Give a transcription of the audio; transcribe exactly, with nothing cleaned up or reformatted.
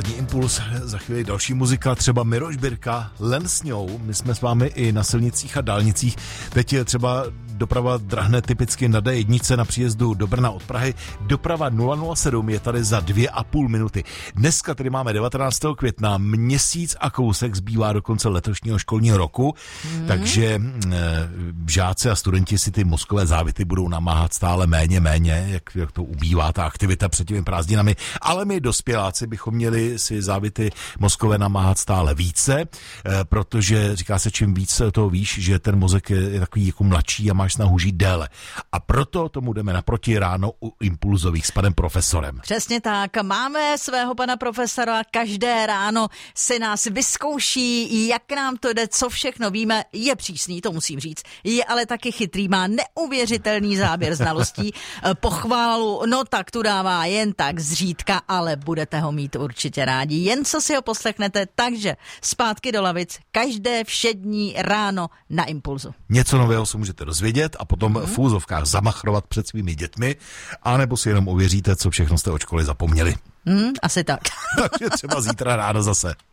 Dopolední impuls, za chvíli další muzika, třeba Miroš Birka, Len s ňou. My jsme s vámi i na silnicích a dálnicích. Teď je třeba doprava drahne typicky na dé jedna na příjezdu do Brna od Prahy. Doprava nula nula sedm je tady za dvě a půl minuty. Dneska tady máme devatenáctého května, měsíc a kousek zbývá do konce letošního školního roku, mm. takže e, žáci a studenti si ty mozkové závity budou namáhat stále méně, méně, jak, jak to ubývá ta aktivita před těmi prázdninami, ale my dospěláci bychom měli si závity mozkové namáhat stále více, e, protože říká se, čím víc toho víš, že ten mozek je, je takový jako mladší a máš snahu žít déle. A proto tomu jdeme naproti ráno u Impulzových s panem profesorem. Přesně tak. Máme svého pana profesora, každé ráno se nás vyzkouší, jak nám to jde, co všechno víme. Je přísný, to musím říct. Je ale taky chytrý, má neuvěřitelný záběr znalostí. Pochválu, no tak tu dává jen tak zřídka, ale budete ho mít určitě rádi. Jen co si ho poslechnete, takže zpátky do lavic každé všední ráno na Impulzu. Něco nového se můžete dozvědět a potom hmm. v úzovkách zamachrovat před svými dětmi, anebo si jenom ověříte, co všechno jste od školy zapomněli. Hmm, asi tak. Takže třeba zítra ráno zase.